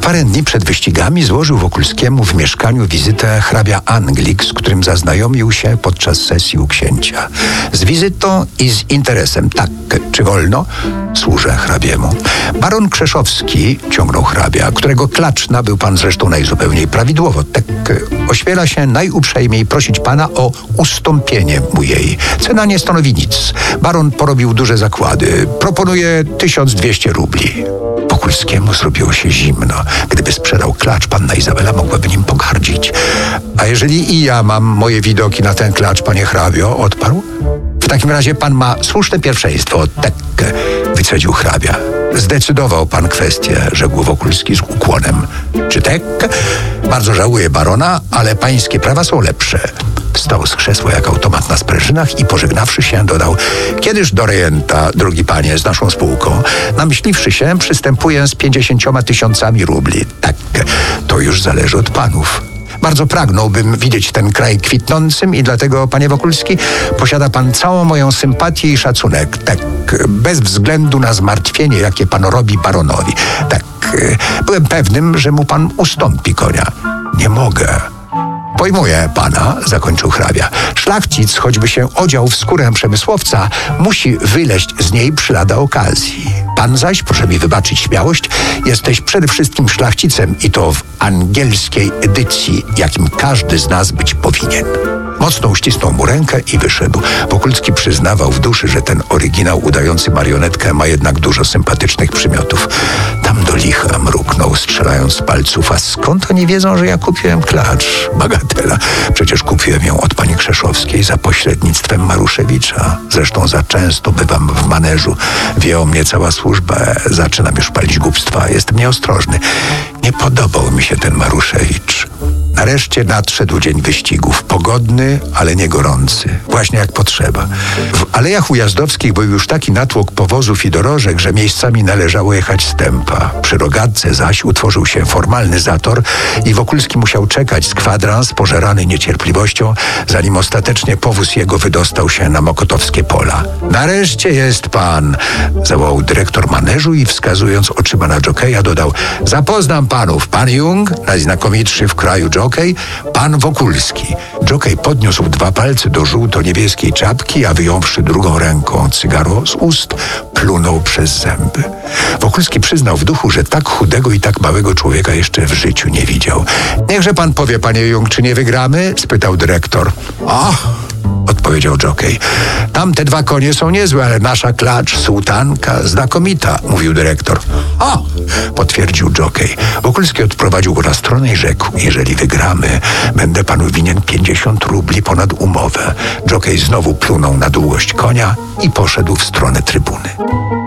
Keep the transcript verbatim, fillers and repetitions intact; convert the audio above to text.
parę dni przed wyścigami złożył Wokulskiemu w mieszkaniu wizytę hrabia Anglik, z którym zaznajomił się podczas sesji u księcia. Z wizytą i z interesem. Tak, czy wolno? Służę hrabiemu. Baron Krzeszowski, ciągnął hrabia, którego klacz nabył pan zresztą najzupełniej prawidłowo. Tak, ośmiela się najuprzejmiej prosić pana o ustąpienie mu jej. Cena nie stanowi nic. Baron porobił duże zakłady. Proponuje tysiąc dwieście rubli. Wokulskiemu zrobiło się zimno. Gdyby sprzedał klacz, panna Izabela mogłaby nim pogardzić. A jeżeli i ja mam moje widoki na ten klacz, panie hrabio, odparł. W takim razie pan ma słuszne pierwszeństwo. Tak, wycedził hrabia. Zdecydował pan kwestię, rzekł Wokulski z ukłonem. Czy tak? Bardzo żałuję barona, ale pańskie prawa są lepsze. Wstał z krzesła jak automat na sprężynach i pożegnawszy się dodał: kiedyż do rejenta, drogi panie, z naszą spółką? Namyśliwszy się, przystępuję z pięćdziesięcioma tysiącami rubli. Tak, to już zależy od panów. Bardzo pragnąłbym widzieć ten kraj kwitnącym i dlatego, panie Wokulski, posiada pan całą moją sympatię i szacunek. Tak, bez względu na zmartwienie, jakie pan robi baronowi. Tak, byłem pewnym, że mu pan ustąpi konia. Nie mogę. Pojmuję pana, zakończył hrabia. Szlachcic, choćby się odział w skórę przemysłowca, musi wyleźć z niej przy lada okazji. Pan zaś, proszę mi wybaczyć śmiałość, jesteś przede wszystkim szlachcicem i to w angielskiej edycji, jakim każdy z nas być powinien. Mocno uścisnął mu rękę i wyszedł. Wokulski przyznawał w duszy, że ten oryginał udający marionetkę ma jednak dużo sympatycznych przymiotów. Tam do licha mruknął, strzelając z palców. A skąd oni wiedzą, że ja kupiłem klacz? Bagatela. Przecież kupiłem ją od pani Krzeszowskiej za pośrednictwem Maruszewicza. Zresztą za często bywam w maneżu. Wie o mnie cała służba. Zaczynam już palić głupstwa. Jestem nieostrożny. Nie podobał mi się ten Maruszewicz. Nareszcie nadszedł dzień wyścigów. Pogodny, ale nie gorący. Właśnie jak potrzeba. W Alejach Ujazdowskich był już taki natłok powozów i dorożek, że miejscami należało jechać stępa. Przy Rogatce zaś utworzył się formalny zator i Wokulski musiał czekać z kwadrans, pożerany niecierpliwością, zanim ostatecznie powóz jego wydostał się na mokotowskie pola. Nareszcie jest pan, zawołał dyrektor maneżu i wskazując oczyma na dżokeja dodał: zapoznam panów, pan Jung, najznakomitszy w kraju dżokej, pan Wokulski. Dżokej podniósł dwa palce do żółto-niebieskiej czapki, a wyjąwszy drugą ręką cygaro z ust, plunął przez zęby. Wokulski przyznał w duchu, że tak chudego i tak małego człowieka jeszcze w życiu nie widział. Niechże pan powie, panie Jung, czy nie wygramy? Spytał dyrektor. Ach! Odpowiedział dżokej. Tamte dwa konie są niezłe, ale nasza klacz, sułtanka, znakomita, mówił dyrektor. O! Potwierdził dżokej. Wokulski odprowadził go na stronę i rzekł: jeżeli wygramy, będę panu winien pięćdziesiąt rubli ponad umowę. Dżokej znowu plunął na długość konia i poszedł w stronę trybuny.